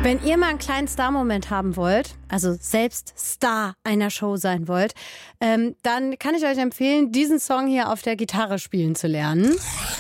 Wenn ihr mal einen kleinen Star-Moment haben wollt, also selbst Star einer Show sein wollt, dann kann ich euch empfehlen, diesen Song hier auf der Gitarre spielen zu lernen.